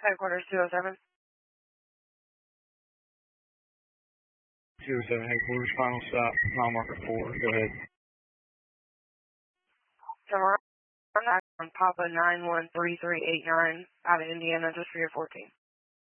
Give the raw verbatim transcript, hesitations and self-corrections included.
Headquarters two oh seven. two oh seven headquarters, final stop, mile marker four, go ahead. Tomorrow on Papa nine one three three eight nine out of Indiana, just for your fourteen.